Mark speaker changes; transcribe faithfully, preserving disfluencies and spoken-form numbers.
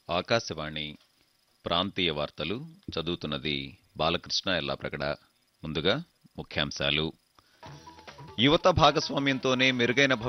Speaker 1: ఆకాశవాణి ప్రాంతీయ వార్తలు చదువుతున్నది బాలకృష్ణ ఎల్లాప్రగడ. ముందుగా ముఖ్యాంశాలు. యువత భాగస్వామ్యంతోనే మెరుగైన